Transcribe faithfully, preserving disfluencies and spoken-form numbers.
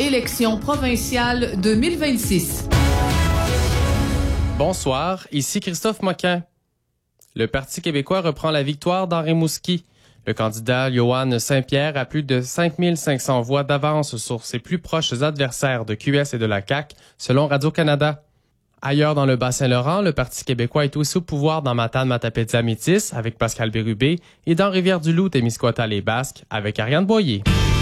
élections provinciales deux mille vingt-six. Bonsoir, ici Christophe Moquin. Le Parti québécois reprend la victoire dans Rimouski. Le candidat Yohann Saint-Pierre a plus de cinq mille cinq cents voix d'avance sur ses plus proches adversaires de Q S et de la C A Q, selon Radio-Canada. Ailleurs dans le Bas-Saint-Laurent, le Parti québécois est aussi au pouvoir dans Matane-Matapédia-Métis avec Pascal Bérubé et dans Rivière-du-Loup, Témiscouata-les-Basques avec Ariane Boyer.